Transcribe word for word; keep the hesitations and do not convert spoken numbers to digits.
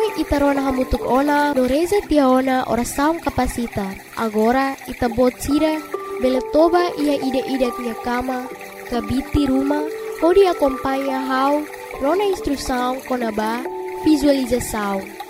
Oi itarona hamutuk ona, doreza tiaona ora saum kapasita. Agora itabot sira, beletoba ia ide-ide tia kama, kabiti rumah, hodi acompanha hau, rona instrução konaba, visualização.